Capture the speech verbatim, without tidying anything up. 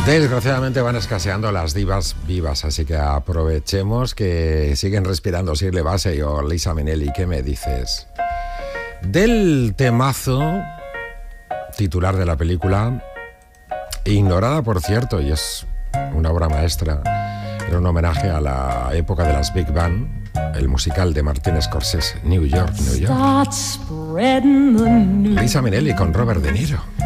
Desgraciadamente van escaseando las divas vivas, así que aprovechemos que siguen respirando Shirley Bassey o Liza Minnelli. ¿Qué me dices? Del temazo titular de la película, ignorada por cierto, y es una obra maestra, era un homenaje a la época de las Big Band, el musical de Martin Scorsese, New York, New York. Liza Minnelli con Robert De Niro.